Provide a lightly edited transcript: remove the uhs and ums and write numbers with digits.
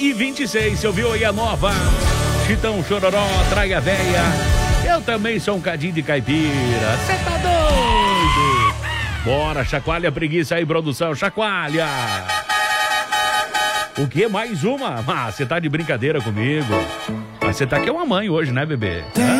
9h26, você ouviu aí a nova? Chitão Chororó, Traia Véia. Eu também sou um cadinho de caipira. Cê tá doido? Bora, chacoalha a preguiça aí, produção, chacoalha. O que? Mais uma? Ah, você tá de brincadeira comigo. Mas você tá aqui é uma mãe hoje, né, bebê?